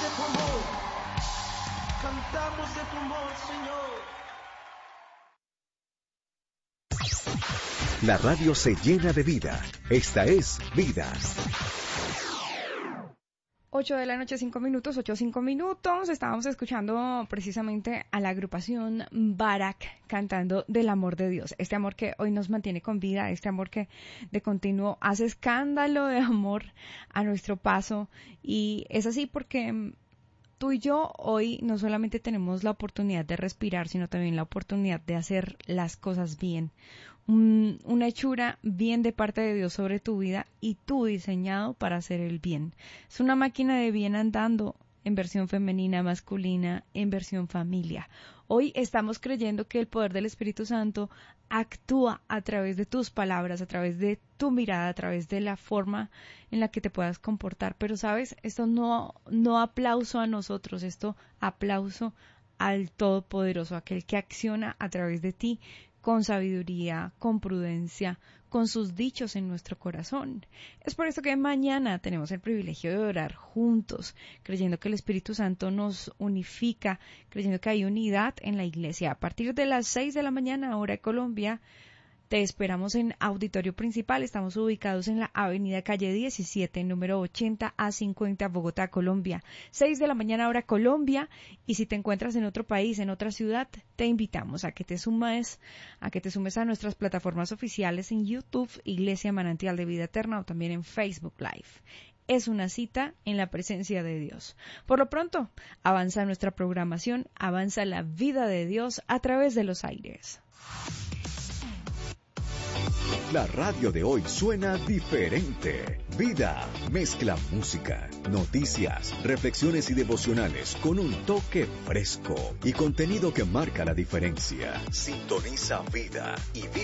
de tu amor, cantamos de tu amor, Señor. La radio se llena de vida. Esta es Vida. 8 de la noche, 5 minutos, 8 5 minutos. Estábamos escuchando precisamente a la agrupación Barak cantando del amor de Dios. Este amor que hoy nos mantiene con vida, este amor que de continuo hace escándalo de amor a nuestro paso. Y es así porque tú y yo hoy no solamente tenemos la oportunidad de respirar, sino también la oportunidad de hacer las cosas bien. Una hechura bien de parte de Dios sobre tu vida y tú diseñado para hacer el bien. Es una máquina de bien andando en versión femenina, masculina, en versión familia. Hoy estamos creyendo que el poder del Espíritu Santo actúa a través de tus palabras, a través de tu mirada, a través de la forma en la que te puedas comportar. Pero, ¿sabes? Esto no aplauso a nosotros, esto aplauso al Todopoderoso, aquel que acciona a través de ti con sabiduría, con prudencia, con sus dichos en nuestro corazón. Es por eso que mañana tenemos el privilegio de orar juntos, creyendo que el Espíritu Santo nos unifica, creyendo que hay unidad en la iglesia. A partir de las 6 de la mañana, hora de Colombia, te esperamos en Auditorio Principal. Estamos ubicados en la avenida Calle 17, número 80 a 50, Bogotá, Colombia. 6 de la mañana, hora Colombia. Y si te encuentras en otro país, en otra ciudad, te invitamos a que te sumes a nuestras plataformas oficiales en YouTube, Iglesia Manantial de Vida Eterna, o también en Facebook Live. Es una cita en la presencia de Dios. Por lo pronto, avanza nuestra programación, avanza la vida de Dios a través de los aires. La radio de hoy suena diferente. Vida mezcla música, noticias, reflexiones y devocionales con un toque fresco y contenido que marca la diferencia. Sintoniza Vida y Vida.